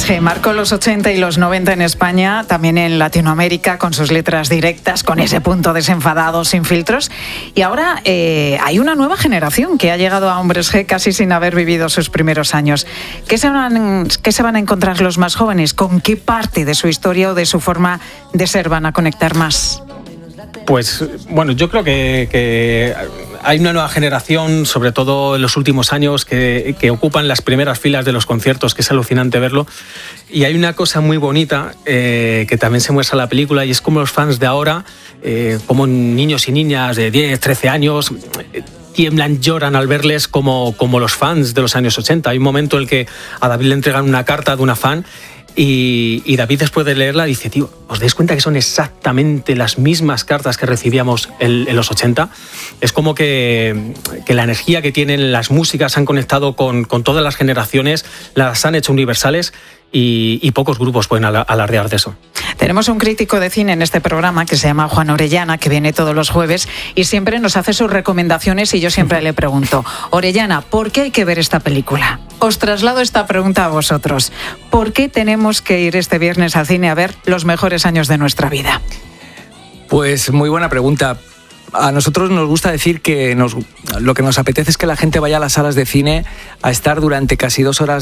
G marcó los 80 y los 90 en España, también en Latinoamérica, con sus letras directas, con ese punto desenfadado, sin filtros. Y ahora hay una nueva generación que ha llegado a Hombres G casi sin haber vivido sus primeros años. ¿Qué se van a encontrar los más jóvenes? ¿Con qué parte de su historia o de su forma de ser van a conectar más? Pues bueno, yo creo que hay una nueva generación, sobre todo en los últimos años, que ocupan las primeras filas de los conciertos, que es alucinante verlo. Y hay una cosa muy bonita que también se muestra en la película, y es como los fans de ahora, como niños y niñas de 10, 13 años, tiemblan, lloran al verles como los fans de los años 80. Hay un momento en el que a David le entregan una carta de una fan, y David, después de leerla, dice: tío, ¿os dais cuenta que son exactamente las mismas cartas que recibíamos en los 80? Es como que la energía que tienen las músicas han conectado con todas las generaciones, las han hecho universales, y pocos grupos pueden alardear de eso. Tenemos un crítico de cine en este programa que se llama Juan Orellana, que viene todos los jueves y siempre nos hace sus recomendaciones, y yo siempre le pregunto: Orellana, ¿por qué hay que ver esta película? Os traslado esta pregunta a vosotros. ¿Por qué tenemos que ir este viernes al cine a ver los mejores años de nuestra vida? Pues muy buena pregunta. A nosotros nos gusta decir que lo que nos apetece es que la gente vaya a las salas de cine a estar durante casi 2 horas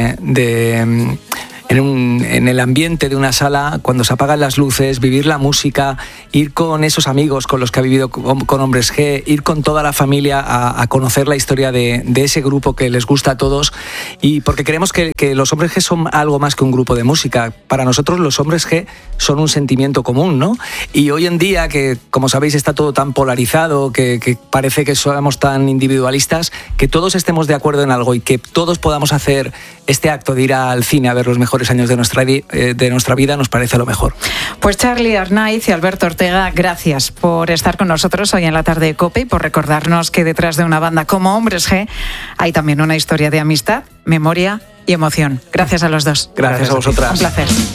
en el ambiente de una sala, cuando se apagan las luces, vivir la música, ir con esos amigos con los que ha vivido con Hombres G, ir con toda la familia a conocer la historia de ese grupo que les gusta a todos, y porque creemos que los Hombres G son algo más que un grupo de música. Para nosotros los Hombres G son un sentimiento común, ¿no? Y hoy en día, que como sabéis está todo tan polarizado, que parece que somos tan individualistas, que todos estemos de acuerdo en algo y que todos podamos hacer este acto de ir al cine a ver los mejores años de nuestra vida, nos parece lo mejor. Pues Charly Arnaiz y Alberto Ortega, gracias por estar con nosotros hoy en la tarde de COPE y por recordarnos que detrás de una banda como Hombres G hay también una historia de amistad, memoria y emoción. Gracias a los dos. Gracias a vosotras. Un placer.